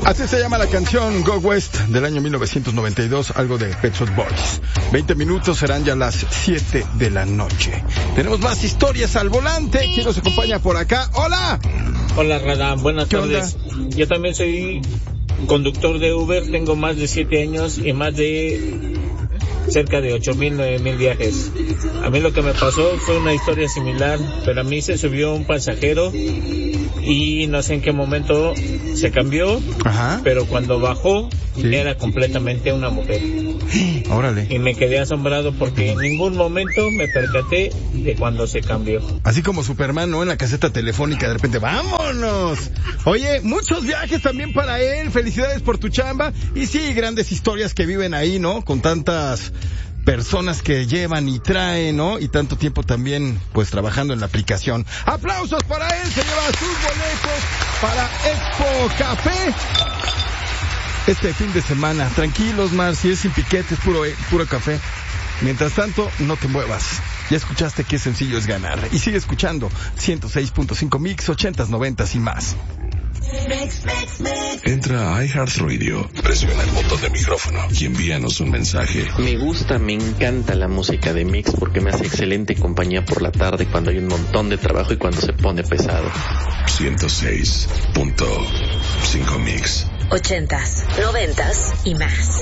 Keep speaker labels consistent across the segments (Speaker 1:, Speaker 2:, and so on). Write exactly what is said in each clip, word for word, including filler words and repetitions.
Speaker 1: Así se llama la canción Go West del año mil novecientos noventa y dos, algo de Pet Shop Boys. veinte minutos, serán ya las siete de la noche. Tenemos más historias al volante. ¿Quién nos acompaña por acá? ¡Hola!
Speaker 2: Hola, Radam, buenas tardes. Onda? Yo también soy conductor de Uber, tengo más de siete años y más de cerca de ocho mil, nueve mil viajes. A mí lo que me pasó fue una historia similar, pero a mí se subió un pasajero y no sé en qué momento se cambió. Ajá. Pero cuando bajó, sí, era completamente una mujer.
Speaker 1: Órale.
Speaker 2: Y me quedé asombrado porque en ningún momento me percaté de cuando se cambió.
Speaker 1: Así como Superman, ¿no? En la caseta telefónica, de repente, ¡vámonos! Oye, muchos viajes también para él. Felicidades por tu chamba. Y sí, grandes historias que viven ahí, ¿no? Con tantas personas que llevan y traen, ¿no? Y tanto tiempo también, pues, trabajando en la aplicación. ¡Aplausos para él! Se lleva sus boletos para Expo Café este fin de semana. Tranquilos, Mar, si es sin piquetes, puro, puro café. Mientras tanto, no te muevas. Ya escuchaste qué sencillo es ganar. Y sigue escuchando ciento seis punto cinco Mix, ochentas, noventas y más.
Speaker 3: Entra a iHeartRadio, presiona el botón de micrófono y envíanos un mensaje.
Speaker 4: Me gusta, me encanta la música de Mix porque me hace excelente compañía por la tarde cuando hay un montón de trabajo y cuando se pone pesado.
Speaker 3: ciento seis punto cinco Mix.
Speaker 5: Ochentas, noventas y más.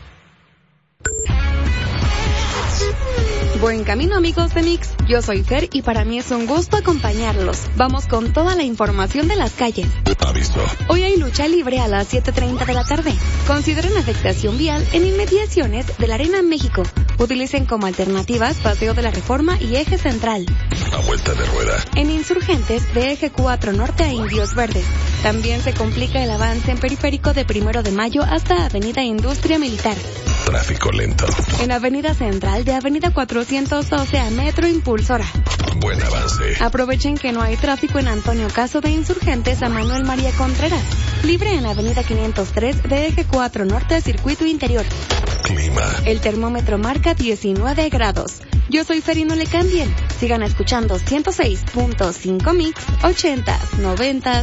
Speaker 6: Buen camino, amigos de Mix. Yo soy Fer y para mí es un gusto acompañarlos. Vamos con toda la información de las calles.
Speaker 3: Aviso.
Speaker 6: Hoy hay lucha libre a las siete treinta de la tarde. Consideren afectación vial en inmediaciones de la Arena México. Utilicen como alternativas Paseo de la Reforma y Eje Central.
Speaker 3: A vuelta de rueda.
Speaker 6: En Insurgentes, de Eje cuatro Norte a Indios Verdes. También se complica el avance en Periférico de Primero de Mayo hasta Avenida Industria Militar.
Speaker 3: Tráfico lento.
Speaker 6: En Avenida Central, de Avenida cuatrocientos doce a Metro Impulsora.
Speaker 3: Buen avance.
Speaker 6: Aprovechen que no hay tráfico en Antonio Caso de Insurgentes a Manuel María Contreras. Libre en Avenida quinientos tres de Eje cuatro Norte, Circuito Interior.
Speaker 3: Clima.
Speaker 6: El termómetro marca diecinueve grados. Yo soy Fer y no le cambien. Sigan escuchando ciento seis punto cinco Mix, ochentas, noventas